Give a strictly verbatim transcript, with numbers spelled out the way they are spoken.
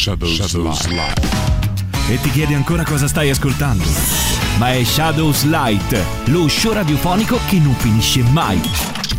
Shadows, Shadows Light. E ti chiedi ancora cosa stai ascoltando? Ma è Shadows Light, lo show radiofonico che non finisce mai.